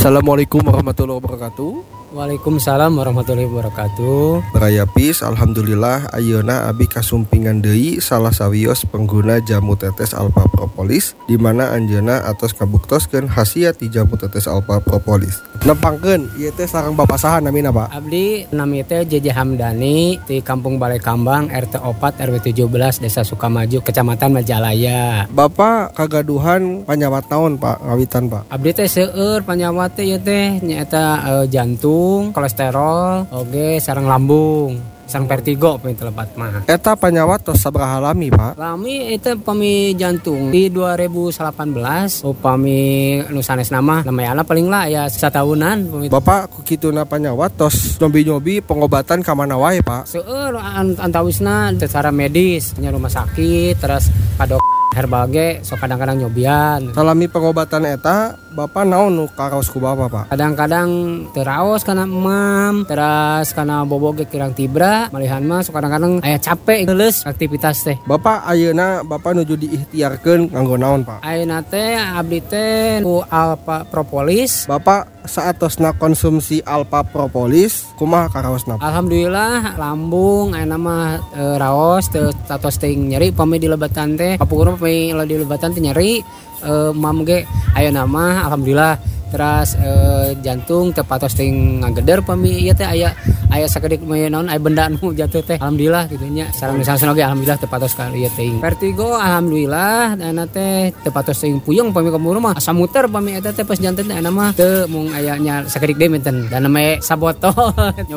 Assalamualaikum warahmatullahi wabarakatuh. Waalaikumsalam warahmatullahi wabarakatuh. Beraya pis, alhamdulillah ayeuna abi kasumpingan deui salah sawios pengguna jamu tetes alpha propolis di mana anjeunna atos kabuktoskeun khasiat ti jamu tetes alpha propolis. Nempangkeun ieu teh sareng Bapak saha namina, Pak? Abdi nami teh JJ Hamdani di Kampung Balai Kambang RT 4 RW 17 Desa Sukamaju Kecamatan Majalaya. Bapak kagaduhan panyawat naon, Pak? Ngawitan, Pak. Abdi teh seueur panyawat teh ieu teh nyaeta jantung, kolesterol, oge sareng lambung, sareng vertigo pami telepat mah. Eta panyawat tos sabaraha lami, Pak? Lami itu pami jantung di 2018 upami nu sanesna mah lamayana paling lah ya satahunan pami. Bapak ku kituna panyawat tos nyobi-nyobi pengobatan ka mana wae, Pak? Seueur antawisna secara medis nya rumah sakit terus kadok herbal ge sok kadang-kadang nyobian. Salami pengobatan eta Bapak naon nu karaos ku Bapak, Pak? Kadang-kadang teraos kana emam, terus kana bobo ge kirang tibra, malihan mah sok kadang-kadang aya capek geus aktivitas teh. Bapak ayeuna Bapak nuju diikhtiarkeun nganggo naon, Pak? Ayeuna teh abdi teh ku alpha propolis. Bapak saatosna konsumsi alpha propolis kumaha karaosna? Alhamdulillah lambung ayeuna mah raos teu tatos teuing nyeri pami dilebatan teh. Kapungkur pami dilebatan teh nyeri. Mam ge ayeuna mah alhamdulillah terus jantung teu patos teuing ngageder pami ieu teh aya sakedik naon aya benda nu jatuh teh alhamdulillah kitu nya sareng misalna ge alhamdulillah teu patos ka ieu teuing. Vertigo alhamdulillah ayeuna teh teu patos teuing puyeng pami ka muru mah asa muter pami eta teh pas janten teh ayeuna mah teu mung aya nya sakedik deui menten dan namanya sabotol.